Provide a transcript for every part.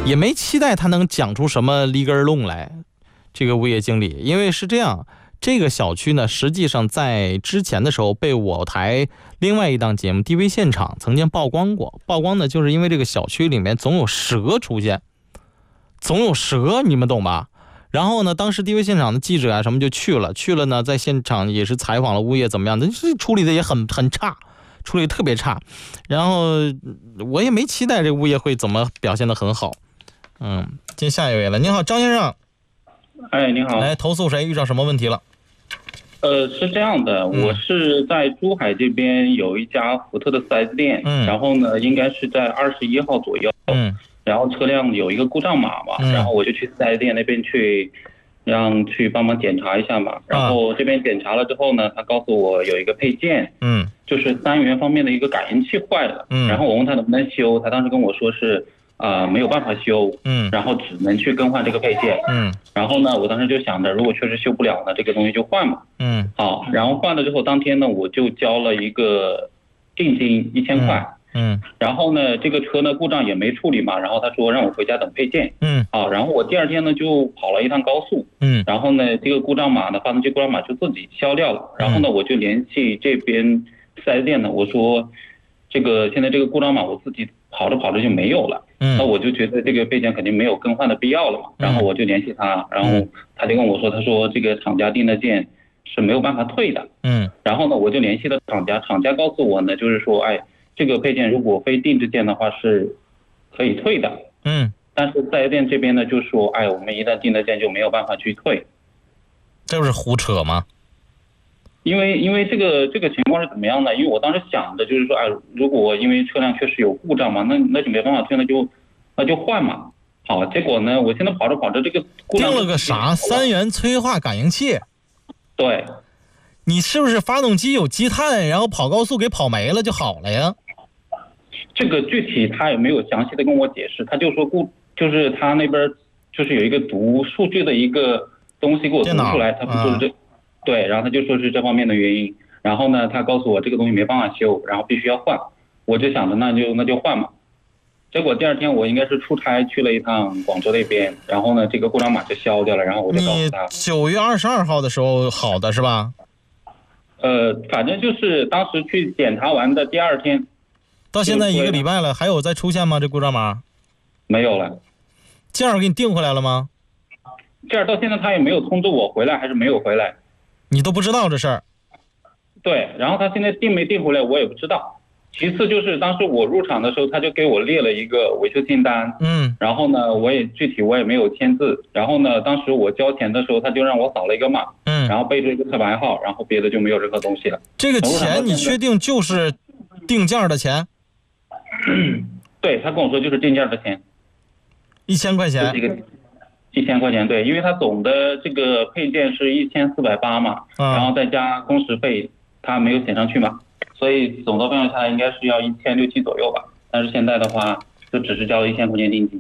也没期待他能讲出什么立根弄来。这个物业经理，因为是这样，这个小区呢，实际上在之前的时候被我台另外一档节目 DV 现场曾经曝光过。曝光呢，就是因为这个小区里面总有蛇出现，总有蛇，你们懂吧？然后呢，当时 DV 现场的记者啊什么就去了呢，在现场也是采访了物业怎么样的，处理的也很差，处理特别差。然后我也没期待这个物业会怎么表现得很好。接下一位了，您好，张先生。 哎，你好。 来，投诉谁？遇到什么问题了？ 是这样的，我是在珠海这边有一家福特的 4S 店，然后呢，应该是在21号左右，然后车辆有一个故障码嘛，然后我就去 4S 店那边去帮忙检查一下嘛，然后这边检查了之后呢，他告诉我有一个配件，就是单元方面的一个感应器坏了，然后我问他能不能修，他当时跟我说是没有办法修，然后只能去更换这个配件，然后呢，我当时就想着，如果确实修不了呢，这个东西就换嘛，好，然后换了之后，当天呢，我就交了一个定金1000块，然后呢，这个车呢故障也没处理嘛，然后他说让我回家等配件，然后我第二天呢就跑了一趟高速，然后呢，这个故障码呢，发动机故障码就自己消掉了，然后呢，我就联系这边4S店呢，我说这个现在这个故障码我自己跑着就没有了，那我就觉得这个配件肯定没有更换的必要了嘛，然后我就联系他，然后他就跟我说，他说这个厂家定的件是没有办法退的，然后呢，我就联系了厂家告诉我呢，就是说，哎，这个配件如果非定制件的话是可以退的，但是4S店这边呢就说，哎，我们一旦定的件就没有办法去退， 这不是胡扯吗？ 因为这个情况是怎么样呢？因为我当时想的就是说，哎，如果因为车辆确实有故障嘛，那就没办法退，那就换嘛。好，结果呢，我现在跑着这个故障定了个啥3元催化感应器？ 对， 你是不是发动机有积碳，然后跑高速给跑没了就好了呀？ 这个具体他也没有详细的跟我解释，他就说就是他那边就是有一个读数据的一个东西给我读出来，他不说是对，然后他就说是这方面的原因，然后呢，他告诉我这个东西没办法修，然后必须要换，我就想着那就换嘛。结果第二天我应该是出差去了一趟广州那边，然后呢，这个故障码就消掉了，然后我就告诉他。 你9月22号的时候好的是吧？ 反正就是当时去检查完的第二天。 到现在1个礼拜了，还有再出现吗？这故障码？ 没有了。 件儿给你订回来了吗？ 件儿到现在他也没有通知我回来，还是没有回来。 你都不知道这事儿？ 对，然后他现在订没订回来我也不知道。其次就是当时我入场的时候，他就给我列了一个维修清单，然后呢，具体我也没有签字，然后呢，当时我交钱的时候，他就让我扫了一个码，然后备注一个车牌号，然后别的就没有任何东西了。 这个钱你确定就是定件的钱？ 对，他跟我说就是定件的钱 ，1000块钱。 1000块钱，对，因为它总的这个配件是1480嘛，然后再加工时费，它没有写上去嘛，所以总的费用下来应该是要1600、1700左右吧。但是现在的话，就只是交了1000块钱定金。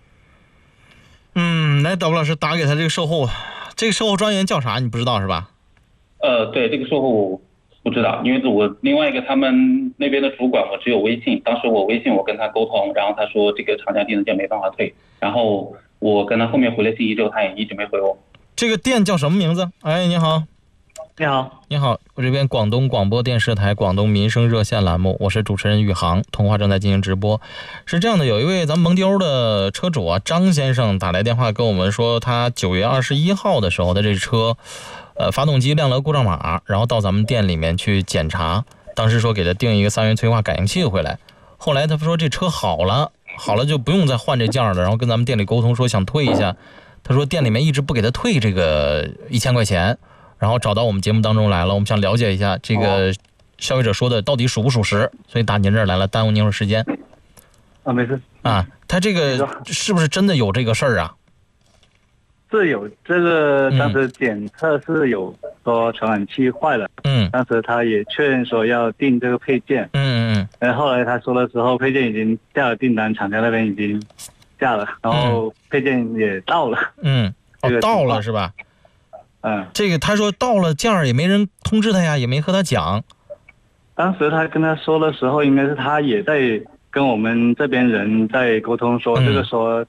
来，导播老师打给他这个售后，这个售后专员叫啥？你不知道是吧？ 对，这个售后我不知道，因为我另外一个他们那边的主管我只有微信，当时我微信我跟他沟通，然后他说这个厂家定的件没办法退，然后我跟他后面回了信息之后，他也一直没回我。 这个店叫什么名字？哎，你好。 你好， 你好，我这边广东广播电视台广东民生热线栏目，我是主持人宇航，通话正在进行直播。是这样的，有一位咱们蒙丢的车主啊，张先生打来电话跟我们说，他9月21号的时候的这车，发动机亮了故障码，然后到咱们店里面去检查，当时说给他订一个3元催化感应器回来，后来他说这车好了就不用再换这件了，然后跟咱们店里沟通说想退一下，他说店里面一直不给他退这个1000块钱。然后找到我们节目当中来了，我们想了解一下这个消费者说的到底属不属实，所以打您这儿来了，耽误您会儿时间。 没事。 他这个是不是真的有这个事儿啊？ 是有，这个当时检测是有说传感器坏了，当时他也确认说要订这个配件，然后后来他说的时候，配件已经下了订单，厂家那边已经下了，然后配件也到了， 到了是吧？这个他说到了件儿也没人通知他呀，也没和他讲。 当时他跟他说的时候，应该是他也在跟我们这边人在沟通说，这个说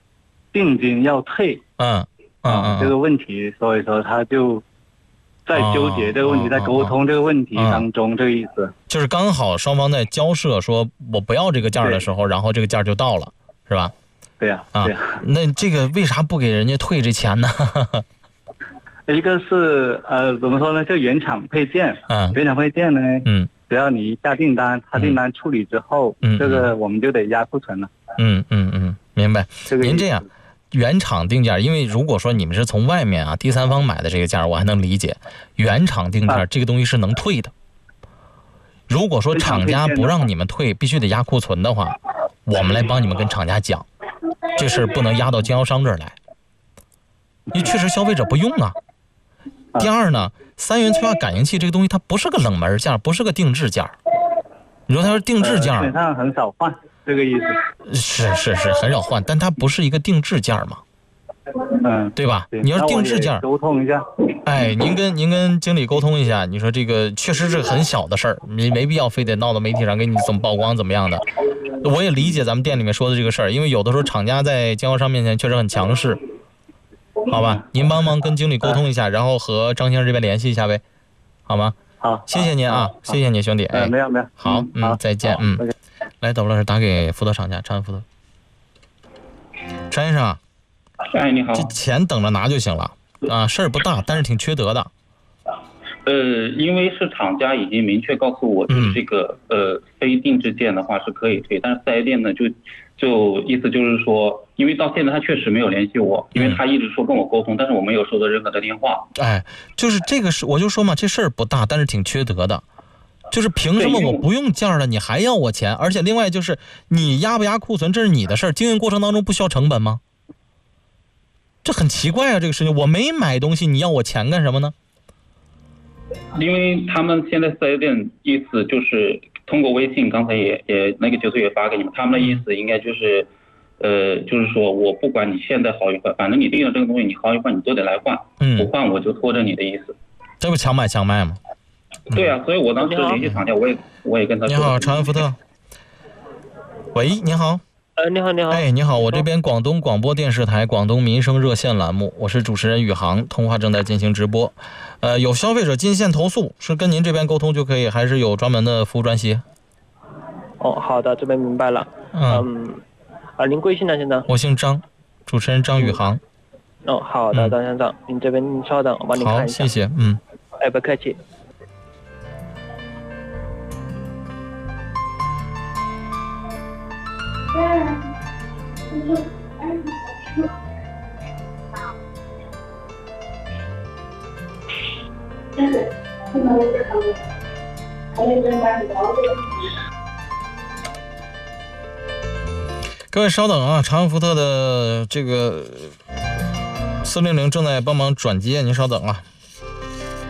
定金要退，这个问题，所以说他就在纠结这个问题，在沟通这个问题当中，这个意思。 就是刚好双方在交涉，说我不要这个件的时候，然后这个件就到了，是吧？ 对呀， 那这个为啥不给人家退这钱呢？ 一个是怎么说呢？就原厂配件，原厂配件呢，只要你下订单，他订单处理之后，这个我们就得压库存了。 明白。您这样。原厂定价，因为如果说你们是从外面第三方买的这个价，我还能理解。原厂定价这个东西是能退的。如果说厂家不让你们退，必须得压库存的话，我们来帮你们跟厂家讲，这事不能压到经销商这儿来，因为确实消费者不用啊。第二呢，3元催化感应器这个东西它不是个冷门价，不是个定制价。你说它是定制价， 基本上很少换。这个意思是很少换，但它不是一个定制价嘛，对吧？你要是定制价， 沟通一下。 您跟经理沟通一下，你说这个确实是很小的事儿，你没必要非得闹到媒体上给你怎么曝光怎么样的。我也理解咱们店里面说的这个事儿，因为有的时候厂家在经销商面前确实很强势，好吧？您帮忙跟经理沟通一下，然后和张先生这边联系一下呗，好吗？ 好， 谢谢您谢谢你兄弟。 没有， 好，再见。来，董老师打给福特厂家，长安福特。张先生， 你好。 这钱等着拿就行了事儿不大，但是挺缺德的。 因为是厂家已经明确告诉我，就是这个非定制件的话是可以退，但是4S店呢就意思就是说，因为到现在他确实没有联系我，因为他一直说跟我沟通，但是我没有收到任何的电话。 就是这个是我就说嘛，这事儿不大，但是挺缺德的。就是凭什么我不用件了，你还要我钱？而且另外就是你压不压库存，这是你的事儿，经营过程当中不需要成本吗？这很奇怪这个事情，我没买东西，你要我钱干什么呢？ 因为他们现在4S店意思就是通过微信，刚才也那个球队也发给你们，他们的意思应该就是就是说我不管你现在好与坏，反正你订了这个东西，你好与坏你都得来换，不换我就拖着你的意思。 这不强买强卖吗？ 对所以我当时联系厂家，我也跟他说。 你好，长安福特。喂，你好。 你好。 你好，我这边广东广播电视台广东民生热线栏目，我是主持人宇航，通话正在进行直播。有消费者进线投诉，是跟您这边沟通就可以，还是有专门的服务专线？ 好的，这边明白了。您贵姓呢？现在？ 我姓张，主持人张宇航。 好的，张先生，您这边您稍等，我帮您看一下。 好，谢谢。 不客气。 各位稍等长安福特的这个400正在帮忙转接，您稍等